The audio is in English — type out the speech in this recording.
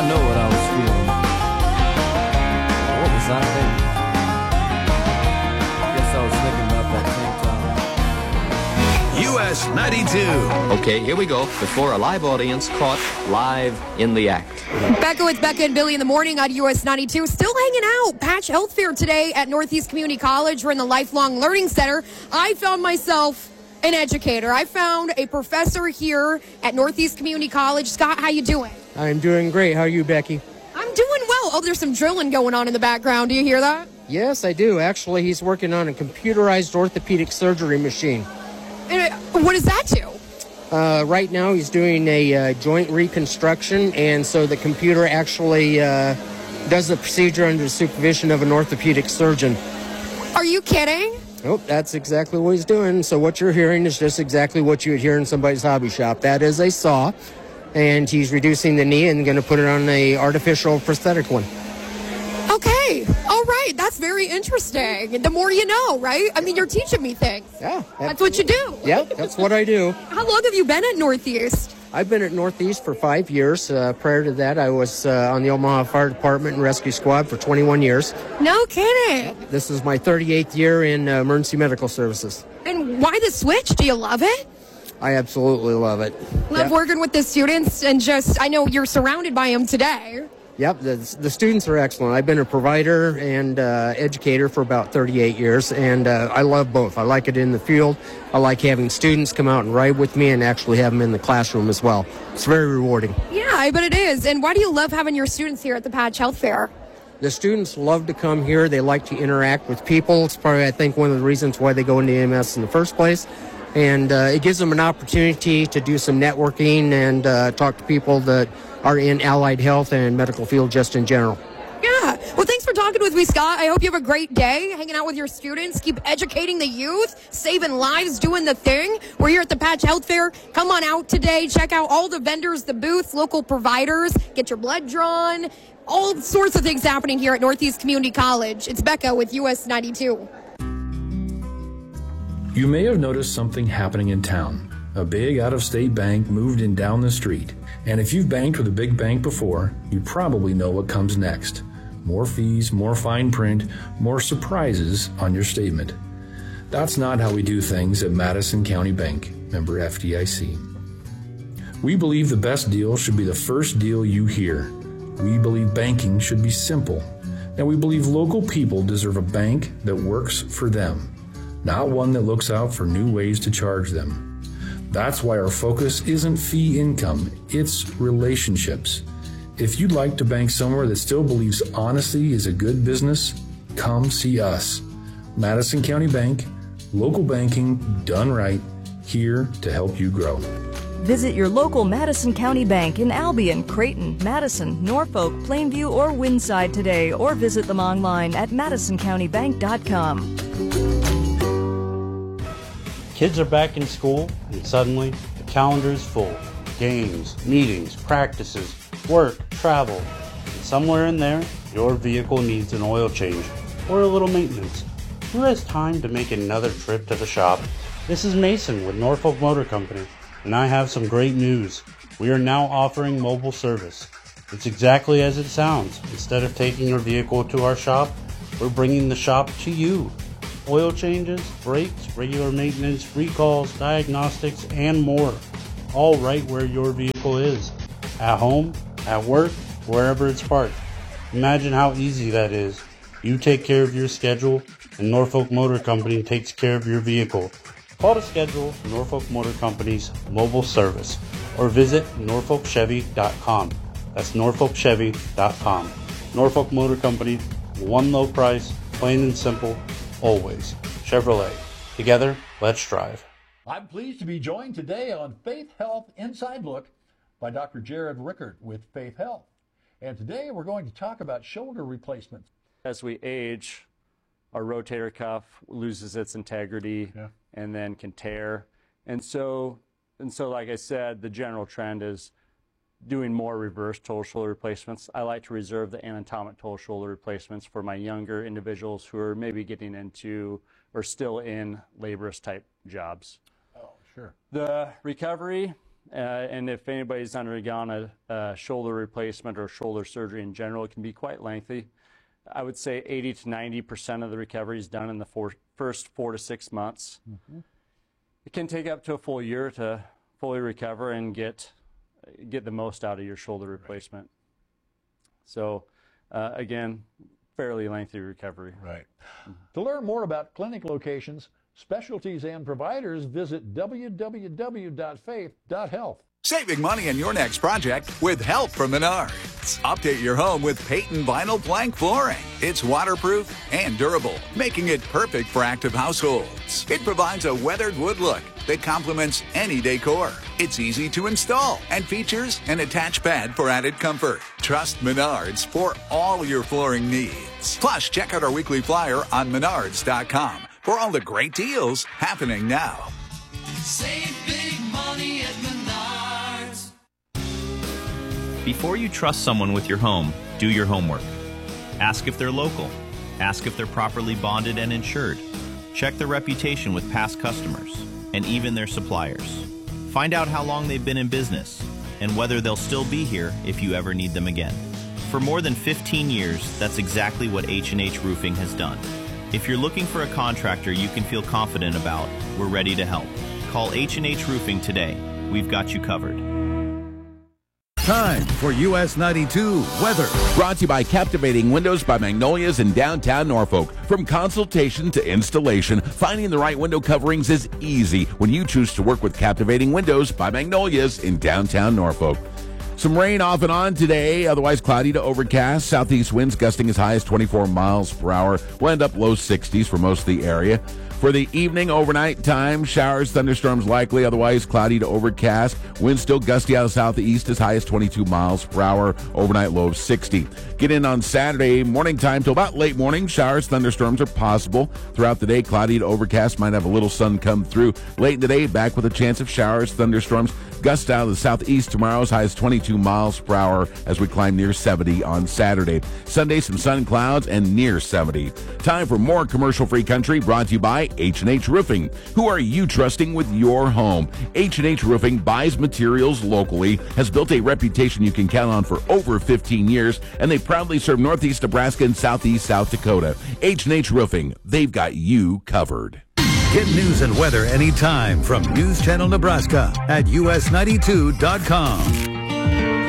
I know what I was feeling. What was I thinking? I guess I was thinking about that tank top. US 92. Okay, here we go. Before a live audience caught live in the act. Becca with Becca and Billy in the morning on US 92. Still hanging out. Patch Health Fair today at Northeast Community College. We're in the Lifelong Learning Center. I found myself an educator. I found a professor here at Northeast Community College. Scott, how you doing? I'm doing great. How are you, Becky? I'm doing well. Oh, there's some drilling going on in the background. Do you hear that? Yes, I do. Actually, he's working on a computerized orthopedic surgery machine. What does that do? Right now, he's doing a joint reconstruction, and so the computer actually does the procedure under the supervision of an orthopedic surgeon. Are you kidding? Oh, that's exactly what he's doing. So what you're hearing is just exactly what you would hear in somebody's hobby shop. That is a saw, and he's reducing the knee and going to put it on a artificial prosthetic one. Okay. All right. That's very interesting. The more you know, right? I mean, you're teaching me things. Yeah. That's what you do. Yeah, that's what I do. How long have you been at Northeast? I've been at Northeast for 5 years. Prior to that, I was on the Omaha Fire Department and Rescue Squad for 21 years. No kidding. This is my 38th year in emergency medical services. And why the switch? Do you love it? I absolutely love it. Love working with the students and just, I know you're surrounded by them today. Yep, the students are excellent. I've been a provider and educator for about 38 years, and I love both. I like it in the field. I like having students come out and ride with me and actually have them in the classroom as well. It's very rewarding. Yeah, I bet it is. And why do you love having your students here at the Patch Health Fair? The students love to come here. They like to interact with people. It's probably, I think, one of the reasons why they go into EMS in the first place. And it gives them an opportunity to do some networking and talk to people that are in allied health and medical field just in general. Yeah. Well, thanks for talking with me, Scott. I hope you have a great day hanging out with your students. Keep educating the youth, saving lives, doing the thing. We're here at the Patch Health Fair. Come on out today. Check out all the vendors, the booths, local providers. Get your blood drawn. All sorts of things happening here at Northeast Community College. It's Becca with US 92. You may have noticed something happening in town. A big out-of-state bank moved in down the street. And if you've banked with a big bank before, you probably know what comes next. More fees, more fine print, more surprises on your statement. That's not how we do things at Madison County Bank, member FDIC. We believe the best deal should be the first deal you hear. We believe banking should be simple. And we believe local people deserve a bank that works for them, not one that looks out for new ways to charge them. That's why our focus isn't fee income, it's relationships. If you'd like to bank somewhere that still believes honesty is a good business, come see us. Madison County Bank, local banking done right, here to help you grow. Visit your local Madison County Bank in Albion, Creighton, Madison, Norfolk, Plainview, or Windside today, or visit them online at madisoncountybank.com. Kids are back in school, and suddenly the calendar is full. Games, meetings, practices, work, travel. And somewhere in there, your vehicle needs an oil change or a little maintenance. Who has time to make another trip to the shop? This is Mason with Norfolk Motor Company, and I have some great news. We are now offering mobile service. It's exactly as it sounds. Instead of taking your vehicle to our shop, we're bringing the shop to you. Oil changes, brakes, regular maintenance, recalls, diagnostics, and more. All right where your vehicle is. At home, at work, wherever it's parked. Imagine how easy that is. You take care of your schedule, and Norfolk Motor Company takes care of your vehicle. Call to schedule Norfolk Motor Company's mobile service or visit norfolkchevy.com. That's norfolkchevy.com. Norfolk Motor Company, one low price, plain and simple, always. Chevrolet. Together, let's drive. I'm pleased to be joined today on Faith Health Inside Look by Dr. Jared Rickert with Faith Health. And today we're going to talk about shoulder replacements. As we age, our rotator cuff loses its integrity and then can tear. And so like I said, the general trend is doing more reverse total shoulder replacements. I like to reserve the anatomic total shoulder replacements for my younger individuals who are maybe getting into or still in laborious type jobs. Oh, sure. The recovery And if anybody's undergone a shoulder replacement or shoulder surgery in general, it can be quite lengthy. I would say 80 to 90% of the recovery is done in the first 4 to 6 months. Mm-hmm. It can take up to a full year to fully recover and get the most out of your shoulder replacement. So, again, fairly lengthy recovery. Right. To learn more about clinic locations, specialties, and providers, visit www.faith.health. Saving money on your next project with help from Menards. Update your home with Peyton Vinyl Plank Flooring. It's waterproof and durable, making it perfect for active households. It provides a weathered wood look that complements any decor. It's easy to install and features an attached pad for added comfort. Trust Menards for all your flooring needs. Plus, check out our weekly flyer on Menards.com for all the great deals happening now. Save big money at Menards. Before you trust someone with your home, do your homework. Ask if they're local. Ask if they're properly bonded and insured. Check their reputation with past customers and even their suppliers. Find out how long they've been in business and whether they'll still be here if you ever need them again. For more than 15 years, that's exactly what H&H Roofing has done. If you're looking for a contractor you can feel confident about, we're ready to help. Call H&H Roofing today. We've got you covered. Time for US 92 weather. Brought to you by Captivating Windows by Magnolias in downtown Norfolk. From consultation to installation, finding the right window coverings is easy when you choose to work with Captivating Windows by Magnolias in downtown Norfolk. Some rain off and on today, otherwise cloudy to overcast. Southeast winds gusting as high as 24 miles per hour. We'll end up low 60s for most of the area. For the evening, overnight time, showers, thunderstorms likely, otherwise cloudy to overcast. Winds still gusty out of southeast as high as 22 miles per hour. Overnight low of 60. Get in on Saturday morning time till about late morning. Showers, thunderstorms are possible. Throughout the day, cloudy to overcast. Might have a little sun come through. Late in the day, back with a chance of showers, thunderstorms. Gusts out of the southeast tomorrow as high as 22 miles per hour as we climb near 70 on Saturday. Sunday, some sun clouds and near 70. Time for more commercial-free country brought to you by H&H Roofing. Who are you trusting with your home? H&H Roofing buys materials locally, has built a reputation you can count on for over 15 years, and they proudly serve Northeast Nebraska and Southeast South Dakota. H&H Roofing, they've got you covered. Get news and weather anytime from News Channel Nebraska at us92.com.